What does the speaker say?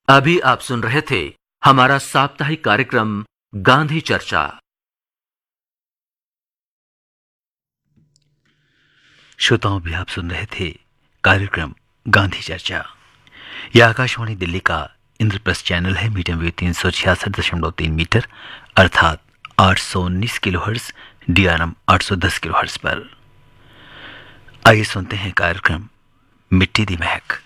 अभी आप सुन रहे थे हमारा साप्ताहिक कार्यक्रम गांधी चर्चा। श्रोताओं, भी आप सुन रहे थे कार्यक्रम गांधी चर्चा। यह आकाशवाणी दिल्ली का इंद्रप्रस्थ चैनल है। मीडियम वेव 366.3 मीटर अर्थात 819 किलोहर्ट्ज, DRM 810 किलोहर्ट्ज पर। आइए सुनते हैं कार्यक्रम मिट्टी दी महक।